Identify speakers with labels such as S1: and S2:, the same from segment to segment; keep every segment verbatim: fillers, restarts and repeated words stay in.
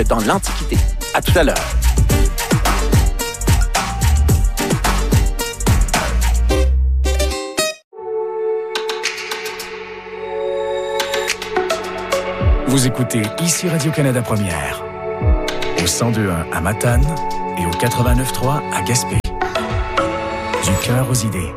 S1: que dans l'Antiquité. À tout à l'heure.
S2: Vous écoutez ici Radio-Canada Première, au cent deux point un à Matane et au quatre-vingt-neuf point trois à Gaspé. Du cœur aux idées.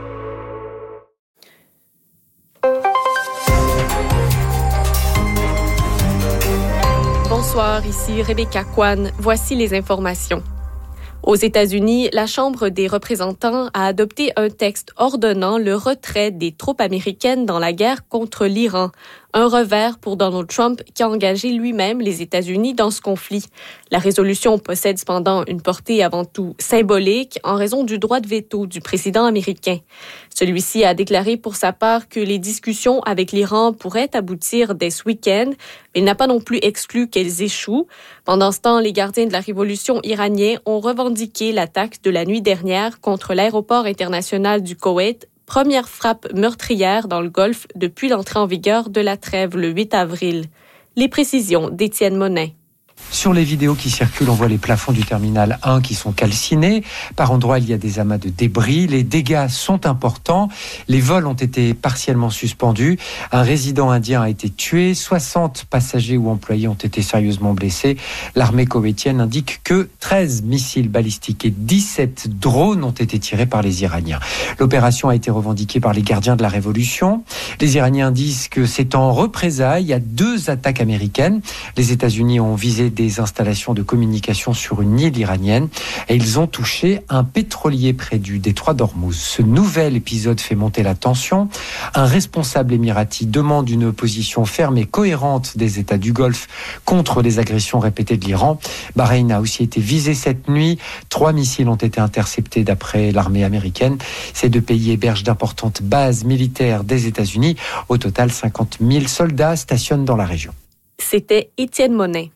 S3: Bonsoir, ici Rebecca Kwan. Voici les informations. Aux États-Unis, la Chambre des représentants a adopté un texte ordonnant le retrait des troupes américaines dans la guerre contre l'Iran. Un revers pour Donald Trump qui a engagé lui-même les États-Unis dans ce conflit. La résolution possède cependant une portée avant tout symbolique en raison du droit de veto du président américain. Celui-ci a déclaré pour sa part que les discussions avec l'Iran pourraient aboutir dès ce week-end, mais il n'a pas non plus exclu qu'elles échouent. Pendant ce temps, les gardiens de la révolution iranienne ont revendiqué l'attaque de la nuit dernière contre l'aéroport international du Koweït, première frappe meurtrière dans le Golfe depuis l'entrée en vigueur de la trêve le huit avril. Les précisions d'Étienne Monin.
S4: Sur les vidéos qui circulent, on voit les plafonds du terminal un qui sont calcinés. Par endroits, il y a des amas de débris. Les dégâts sont importants. Les vols ont été partiellement suspendus. Un résident indien a été tué. soixante passagers ou employés ont été sérieusement blessés. L'armée koweïtienne indique que treize missiles balistiques et dix-sept drones ont été tirés par les Iraniens. L'opération a été revendiquée par les gardiens de la Révolution. Les Iraniens disent que c'est en représailles à deux attaques américaines. Les États-Unis ont visé des installations de communication sur une île iranienne et ils ont touché un pétrolier près du détroit d'Ormuz. Ce nouvel épisode fait monter la tension. Un responsable émirati demande une position ferme et cohérente des États du Golfe contre les agressions répétées de l'Iran. Bahreïn a aussi été visé cette nuit. Trois missiles ont été interceptés d'après l'armée américaine. Ces deux pays hébergent d'importantes bases militaires des États-Unis. Au total, cinquante mille soldats stationnent dans la région.
S3: C'était Étienne Monin.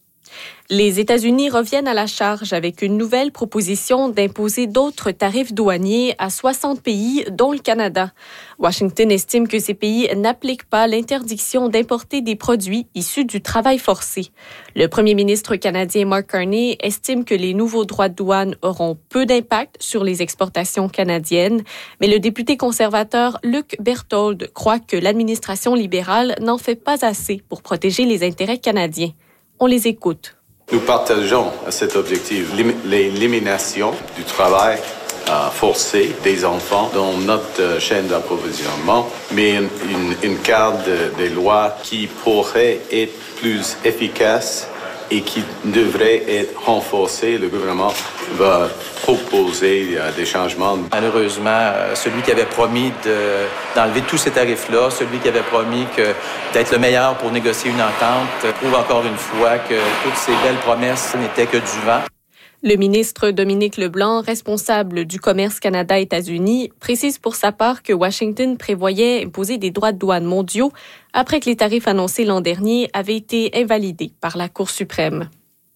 S3: Les États-Unis reviennent à la charge avec une nouvelle proposition d'imposer d'autres tarifs douaniers à soixante pays, dont le Canada. Washington estime que ces pays n'appliquent pas l'interdiction d'importer des produits issus du travail forcé. Le premier ministre canadien Mark Carney estime que les nouveaux droits de douane auront peu d'impact sur les exportations canadiennes, mais le député conservateur Luc Berthold croit que l'administration libérale n'en fait pas assez pour protéger les intérêts canadiens. On les écoute.
S5: Nous partageons cet objectif, l'élimination du travail euh, forcé des enfants dans notre euh, chaîne d'approvisionnement, mais une, une, une carte de, de loi qui pourrait être plus efficace et qui devrait être renforcée. Le gouvernement va proposer euh, des changements.
S6: Malheureusement, euh, celui qui avait promis de, d'enlever tous ces tarifs-là, celui qui avait promis que, d'être le meilleur pour négocier une entente, prouve encore une fois que toutes ces belles promesses n'étaient que du vent.
S3: Le ministre Dominique Leblanc, responsable du commerce Canada-États-Unis, précise pour sa part que Washington prévoyait imposer des droits de douane mondiaux après que les tarifs annoncés l'an dernier avaient été invalidés par la Cour suprême.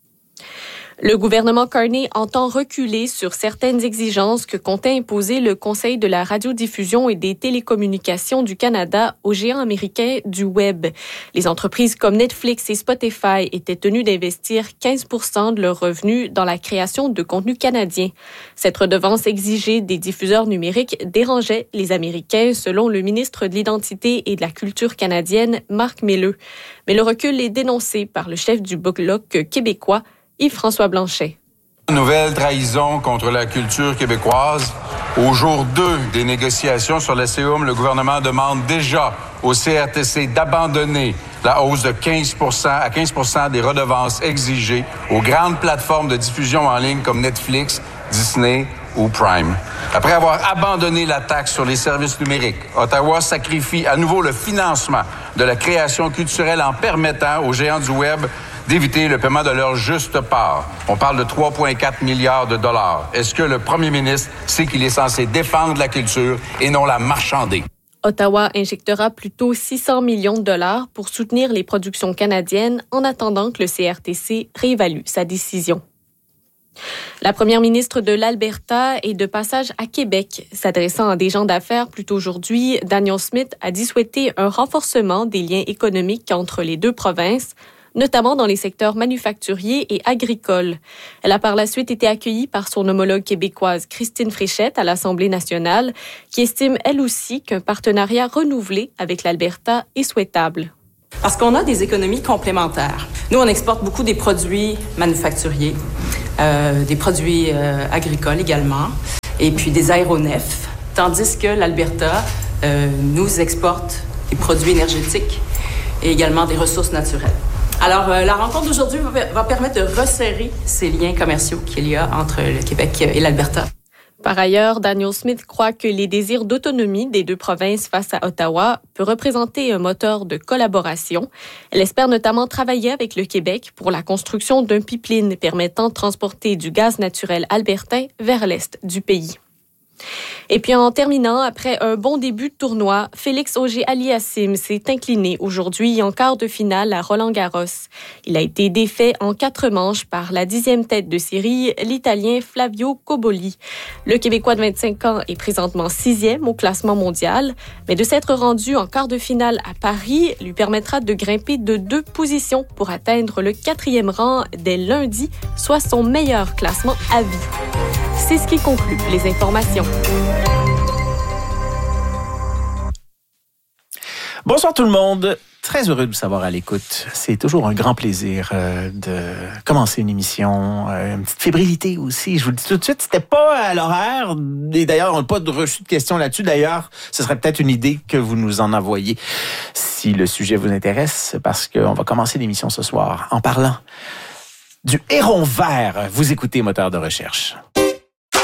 S3: Le gouvernement Carney entend reculer sur certaines exigences que comptait imposer le Conseil de la radiodiffusion et des télécommunications du Canada aux géants américains du Web. Les entreprises comme Netflix et Spotify étaient tenues d'investir quinze pour cent de leurs revenus dans la création de contenu canadien. Cette redevance exigée des diffuseurs numériques dérangeait les Américains, selon le ministre de l'Identité et de la Culture canadienne, Marc Méleux. Mais le recul est dénoncé par le chef du Bloc québécois, Yves-François Blanchet.
S7: Nouvelle trahison contre la culture québécoise. Au jour deux des négociations sur la C E U M, le gouvernement demande déjà au C R T C d'abandonner la hausse de quinze pour cent à quinze pour cent des redevances exigées aux grandes plateformes de diffusion en ligne comme Netflix, Disney ou Prime. Après avoir abandonné la taxe sur les services numériques, Ottawa sacrifie à nouveau le financement de la création culturelle en permettant aux géants du Web d'éviter le paiement de leur juste part. On parle de trois virgule quatre milliards de dollars. Est-ce que le premier ministre sait qu'il est censé défendre la culture et non la marchander?
S3: Ottawa injectera plutôt six cents millions de dollars pour soutenir les productions canadiennes en attendant que le C R T C réévalue sa décision. La première ministre de l'Alberta est de passage à Québec. S'adressant à des gens d'affaires plus tôt aujourd'hui, Danielle Smith a dit souhaiter un renforcement des liens économiques entre les deux provinces. notamment dans les secteurs manufacturiers et agricoles. Elle a par la suite été accueillie par son homologue québécoise Christine Fréchette à l'Assemblée nationale, qui estime elle aussi qu'un partenariat renouvelé avec l'Alberta est souhaitable.
S8: Parce qu'on a des économies complémentaires. Nous, on exporte beaucoup des produits manufacturiers, euh, des produits euh, agricoles également, et puis des aéronefs, tandis que l'Alberta euh, nous exporte des produits énergétiques et également des ressources naturelles. Alors, euh, la rencontre d'aujourd'hui va, va permettre de resserrer ces liens commerciaux qu'il y a entre le Québec et l'Alberta.
S3: Par ailleurs, Danielle Smith croit que les désirs d'autonomie des deux provinces face à Ottawa peut représenter un moteur de collaboration. Elle espère notamment travailler avec le Québec pour la construction d'un pipeline permettant de transporter du gaz naturel albertain vers l'est du pays. Et puis en terminant, après un bon début de tournoi, Félix Auger-Aliassime s'est incliné aujourd'hui en quart de finale à Roland-Garros. Il a été défait en quatre manches par la dixième tête de série, l'Italien Flavio Cobolli. Le Québécois de vingt-cinq ans est présentement sixième au classement mondial, mais de s'être rendu en quart de finale à Paris lui permettra de grimper de deux positions pour atteindre le quatrième rang dès lundi, soit son meilleur classement à vie. C'est ce qui conclut les informations.
S1: Bonsoir tout le monde. Très heureux de vous savoir à l'écoute. C'est toujours un grand plaisir euh, de commencer une émission. Euh, une petite fébrilité aussi. Je vous le dis tout de suite, c'était pas à l'horaire. Et d'ailleurs, on n'a pas de reçu de questions là-dessus. D'ailleurs, ce serait peut-être une idée que vous nous en envoyiez si le sujet vous intéresse, parce qu'on va commencer l'émission ce soir en parlant du héron vert. Vous écoutez Moteur de recherche.